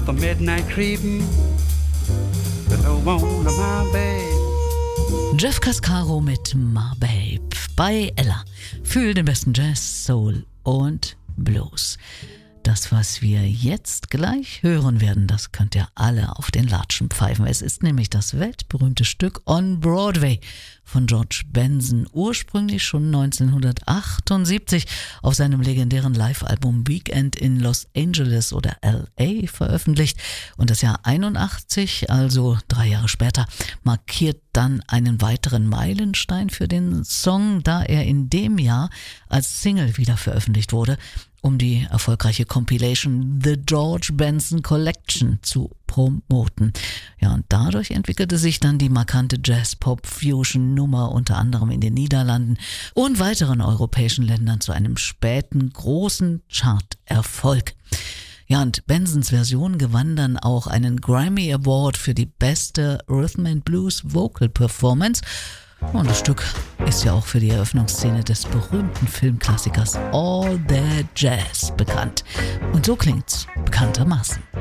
felt the midnight creeping below on my bed. Jeff Cascaro mit My Babe bei Ella. Fühl den besten Jazz, Soul und Blues. Das, was wir jetzt gleich hören werden, das könnt ihr alle auf den Latschen pfeifen. Es ist nämlich das weltberühmte Stück On Broadway von George Benson, ursprünglich schon 1978 auf seinem legendären Live-Album Weekend in Los Angeles oder L.A. veröffentlicht. Und das Jahr 81, also 3 Jahre später, markiert dann einen weiteren Meilenstein für den Song, da er in dem Jahr als Single wieder veröffentlicht wurde, um die erfolgreiche Compilation The George Benson Collection zu promoten. Ja, und dadurch entwickelte sich dann die markante Jazz-Pop-Fusion-Nummer unter anderem in den Niederlanden und weiteren europäischen Ländern zu einem späten großen Chart-Erfolg. Ja, und Bensons Version gewann dann auch einen Grammy Award für die beste Rhythm and Blues Vocal Performance. Und das Stück ist ja auch für die Eröffnungsszene des berühmten Filmklassikers All That Jazz bekannt. Und so klingt's bekanntermaßen.